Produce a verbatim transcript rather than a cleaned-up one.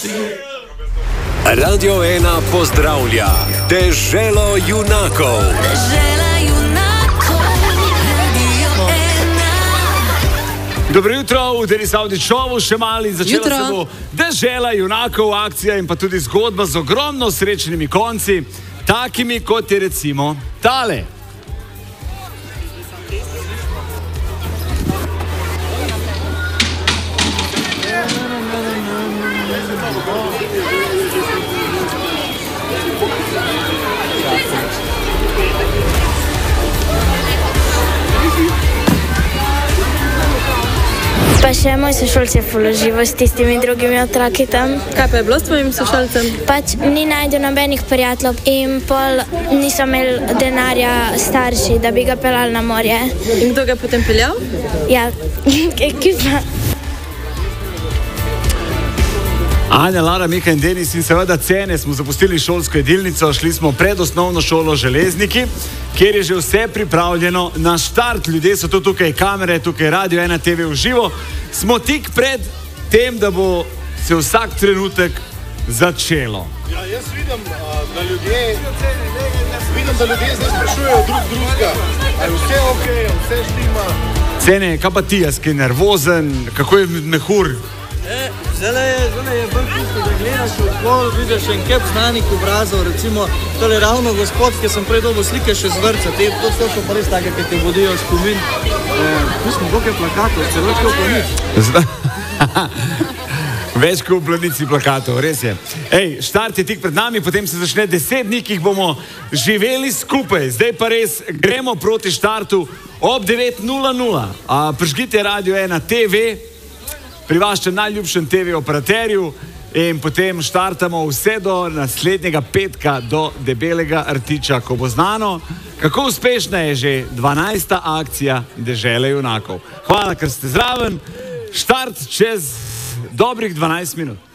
Radio ena pozdravlja Deželo junakov. Dežela junakov, Radio ena. Dobro jutro, v Denis Avdić šovu še mali začela Jutro. se bo Dežela junakov akcija in pa tudi zgodba z ogromno srečnimi konci, takimi kot je recimo tale. Pa še moj sošolc je položivo s tistimi drugimi otroki tam. Kaj pa je bilo s tvojim sošolcem? Pač ni najdel nobenih prijateljev in pol niso imeli denarja starši, da bi ga peljali na morje. In kdo ga je potem peljal? Ja, ekipa. Anja, Lara, Mika in Denis in seveda Cene smo zapustili šolsko jedilnico, šli smo pred osnovno šolo Železniki, kjer je že vse pripravljeno na štart. Ljudje so tu, tukaj kamere, tukaj Radio ena te ve v živo. Smo tik pred tem, da bo se vsak trenutek začelo. Ja, jaz vidim, da ljudje, vidim, da ljudje zdaj sprašujejo drug drugega, a je vse ok, vse štima. Cene, kaj pa ti, jaz ki je nervozen, kako je mehur? Zdaj je, zdaj je bolj tisto, da gledaš okol, vidiš en kep znanih obrazov, recimo tole ravno gospod, ki sem prej dobil slike še z vrca, te, to so pa res take, ki te vodijo spomin. E, mislim, koliko je plakatov, celo kot planic. Več kot v planici plakatov, res je. Ej, štart je tik pred nami, potem se začne deset dni, ki jih bomo živeli skupaj. Zdaj pa res gremo proti štartu ob devet nula nula. Prižgite Radio ena te ve, pri vašem najljubšem te ve operaterju in potem štartamo vse do naslednjega petka, do debelega rtiča, ko bo znano, kako uspešna je že dvanajsta akcija Dežele junakov. Hvala, ker ste zraven. Štart čez dobrih dvanajst minut.